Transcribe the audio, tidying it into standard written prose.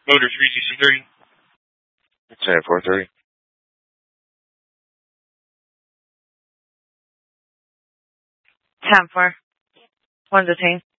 Motor 3G30. It's at 430. 10-4. 1 detained.